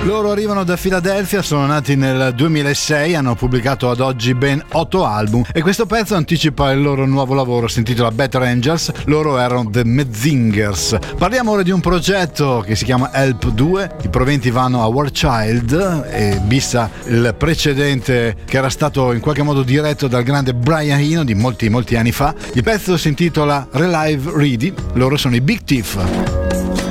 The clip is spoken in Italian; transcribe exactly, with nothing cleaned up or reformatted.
Loro arrivano da Filadelfia, sono nati nel duemilasei, hanno pubblicato ad oggi ben otto album e questo pezzo anticipa il loro nuovo lavoro, si intitola Better Angels. Loro erano The Medzingers. Parliamo ora di un progetto che si chiama Help due, i proventi vanno a War Child e bissa il precedente che era stato in qualche modo diretto dal grande Brian Eno di molti molti anni fa. Il pezzo si intitola Relive Ready, loro sono i Big Thief.